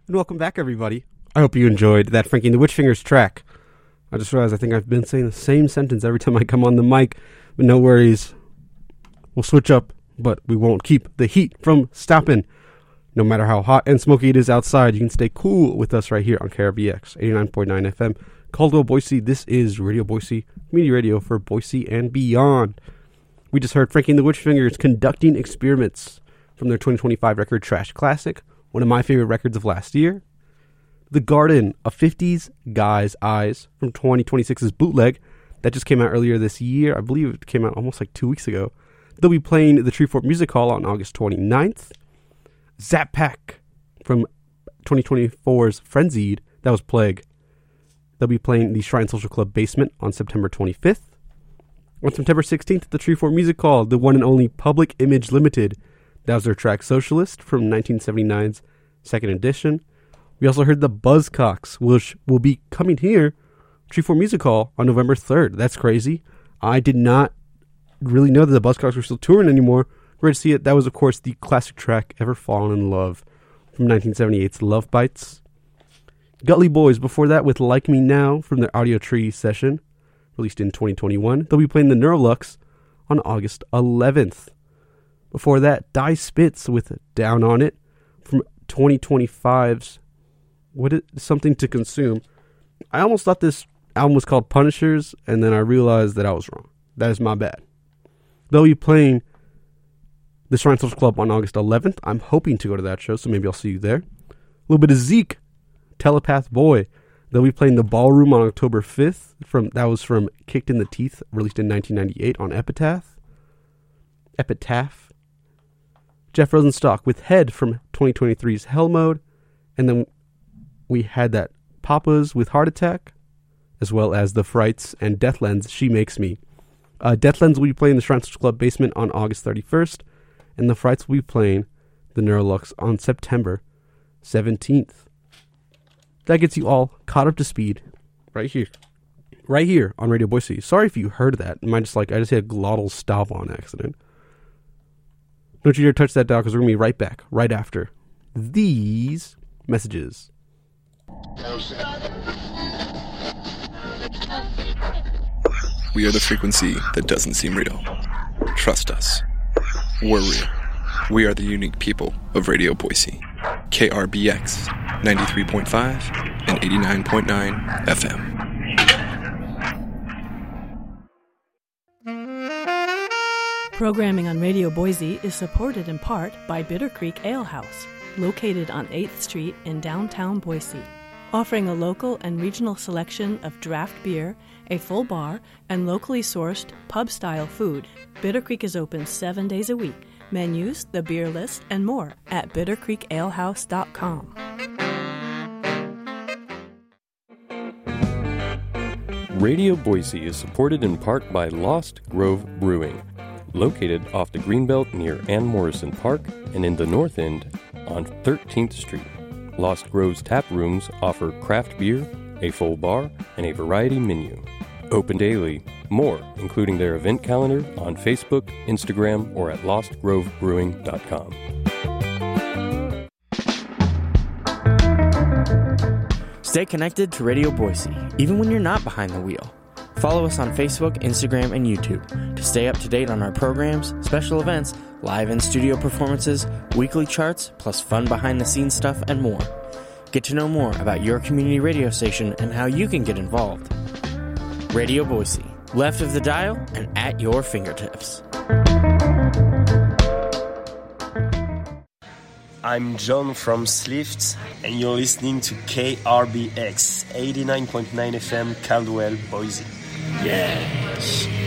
And welcome back, everybody. I hope you enjoyed that Frankie and the Witchfingers track. I just realized I think I've been saying the same sentence every time I come on the mic, but no worries. We'll switch up, but we won't keep the heat from stopping. No matter how hot and smoky it is outside, you can stay cool with us right here on KRBX 89.9 FM, Caldwell, Boise. This is Radio Boise, community radio for Boise and beyond. We just heard Frankie and the Witchfingers conducting experiments from their 2025 record Trash Classic, one of my favorite records of last year. The Garden, a 50s Guy's Eyes from 2026's Bootleg that just came out earlier this year. I believe it came out almost like 2 weeks ago. They'll be playing the Treefort Music Hall on August 29th. Zap Pack from 2024's Frenzied, that was Plague. They'll be playing the Shrine Social Club Basement on September 25th. On September 16th, the Treefort Music Hall, the one and only Public Image Limited. That was their track Socialist from 1979's second edition. We also heard the Buzzcocks, which will be coming here, Treefort Music Hall, on November 3rd. That's crazy. I did not really know that the Buzzcocks were still touring anymore. Great to see it. That was, of course, the classic track Ever Fallen in Love from 1978's Love Bites. Gutley Boys before that with Like Me Now from their Audio Tree session, released in 2021. They'll be playing the Neurolux on August 11th. Before that, Die Spitz with Down on It from 2025's Something to Consume. I almost thought this album was called Punishers, and then I realized that I was wrong. That is my bad. They'll be playing the Shrine Social Club on August 11th. I'm hoping to go to that show, so maybe I'll see you there. A little bit of Zeke, Telepath Boy. They'll be playing the Ballroom on October 5th. That was from Kicked in the Teeth, released in 1998 on Epitaph. Jeff Rosenstock with Head from 2023's Hell Mode. And then we had that Papas with Heart Attack, as well as the Frights and Deathlands, She Makes Me. Deathlands will be playing the Shrine Social Club Basement on August 31st, and the Frights will be playing the Neurolux on September 17th. That gets you all caught up to speed right here on Radio Boise. Sorry if you heard that. I just hit a glottal stop on accident. Don't you dare touch that dial, because we're going to be right back, right after these messages. We are the frequency that doesn't seem real. Trust us. We're real. We are the unique people of Radio Boise. KRBX 93.5 and 89.9 FM. Programming on Radio Boise is supported in part by Bitter Creek Ale House, located on 8th Street in downtown Boise. Offering a local and regional selection of draft beer, a full bar, and locally sourced pub-style food, Bitter Creek is open 7 days a week. Menus, the beer list, and more at bittercreekalehouse.com. Radio Boise is supported in part by Lost Grove Brewing, located off the Greenbelt near Ann Morrison Park and in the North End on 13th Street. Lost Grove's tap rooms offer craft beer, a full bar, and a variety menu. Open daily. More, including their event calendar, on Facebook, Instagram, or at lostgrovebrewing.com. Stay connected to Radio Boise, even when you're not behind the wheel. Follow us on Facebook, Instagram, and YouTube to stay up to date on our programs, special events, live in-studio performances, weekly charts, plus fun behind-the-scenes stuff and more. Get to know more about your community radio station and how you can get involved. Radio Boise, left of the dial and at your fingertips. I'm John from Slift, and you're listening to KRBX 89.9 FM Caldwell, Boise. Yes.